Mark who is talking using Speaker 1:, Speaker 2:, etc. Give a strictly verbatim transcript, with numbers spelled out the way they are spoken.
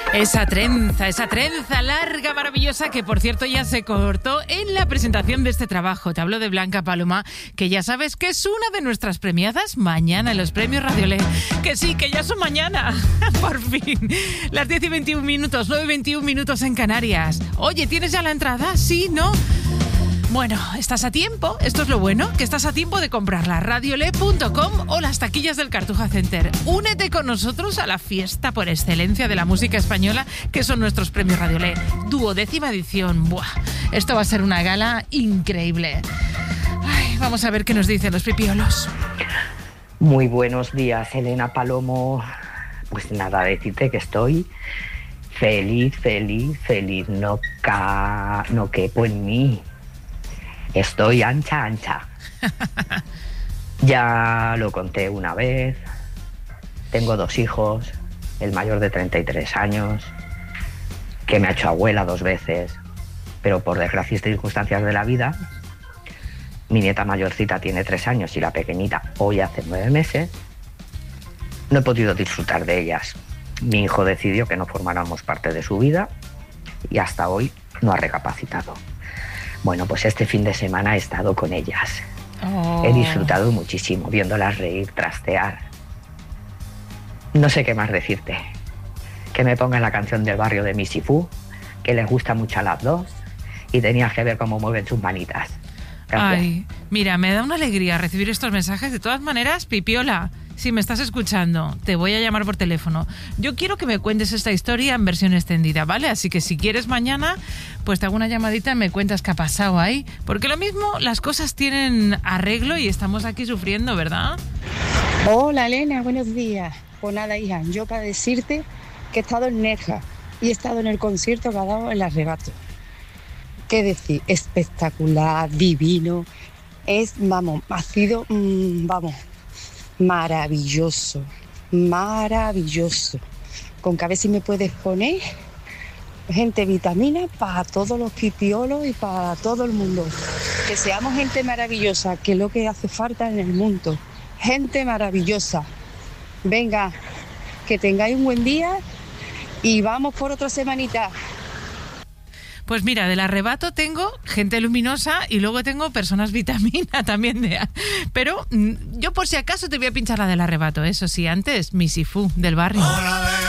Speaker 1: Esa trenza, esa trenza larga, maravillosa, que por cierto ya se cortó en la presentación de este trabajo. Te hablo de Blanca Paloma, que ya sabes que es una de nuestras premiadas mañana en los premios Radiolé. Que sí, que ya son mañana, por fin. Las diez y veintiún minutos, nueve y veintiún minutos en Canarias. Oye, ¿tienes ya la entrada? ¿Sí? ¿No? Bueno, estás a tiempo, esto es lo bueno, que estás a tiempo de comprarla. radiolé punto com o las taquillas del Cartuja Center. Únete con nosotros a la fiesta por excelencia de la música española, que son nuestros premios Radiolé. Duodécima edición. Buah, esto va a ser una gala increíble. Ay, vamos a ver qué nos dicen los pipiolos.
Speaker 2: Muy buenos días, Elena Palomo. Pues nada, decirte que estoy feliz, feliz, feliz. No, ca... no quepo en mí. Estoy ancha, ancha. Ya lo conté una vez. Tengo dos hijos, el mayor de treinta y tres años, que me ha hecho abuela dos veces, pero por desgracia y circunstancias de la vida, mi nieta mayorcita tiene tres años y la pequeñita hoy hace nueve meses, no he podido disfrutar de ellas. Mi hijo decidió que no formáramos parte de su vida y hasta hoy no ha recapacitado. Bueno, pues este fin de semana he estado con ellas. Oh. He disfrutado muchísimo viéndolas reír, trastear. No sé qué más decirte. Que me pongan la canción del barrio de Missy Fu, que les gusta mucho a las dos, y tenías que ver cómo mueven sus manitas. Gracias.
Speaker 1: Ay, mira, me da una alegría recibir estos mensajes. De todas maneras, Pipiola, si me estás escuchando, te voy a llamar por teléfono. Yo quiero que me cuentes esta historia en versión extendida, ¿vale? Así que si quieres mañana, pues te hago una llamadita y me cuentas qué ha pasado ahí. Porque lo mismo, las cosas tienen arreglo y estamos aquí sufriendo, ¿verdad?
Speaker 3: Hola, Elena, buenos días. Pues nada, hija, yo para decirte que he estado en Nerja y he estado en el concierto que ha dado el Arrebato. ¿Qué decir? Espectacular, divino. Es, vamos, ha sido, mmm, vamos... maravilloso, maravilloso. Con que a ver si me puedes poner gente vitamina para todos los pipiolos y para todo el mundo. Que seamos gente maravillosa, que es lo que hace falta en el mundo. Gente maravillosa. Venga, que tengáis un buen día y vamos por otra semanita.
Speaker 1: Pues mira, del Arrebato tengo gente luminosa y luego tengo personas vitamina también. De... Pero yo por si acaso te voy a pinchar la del Arrebato, eso sí, antes Missy Fu del barrio.